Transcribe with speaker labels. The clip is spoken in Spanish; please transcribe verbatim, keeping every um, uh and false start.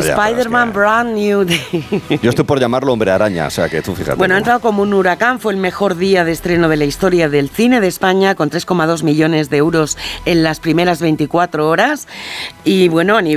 Speaker 1: Spider-Man
Speaker 2: es que...
Speaker 1: Brand New Day.
Speaker 2: Yo estoy por llamarlo Hombre Araña, o sea que tú fíjate.
Speaker 1: Bueno, ha entrado como un huracán, fue el mejor día de estreno de la historia del cine de España, con tres coma dos millones de euros en las primeras veinticuatro horas. Y bueno, a nivel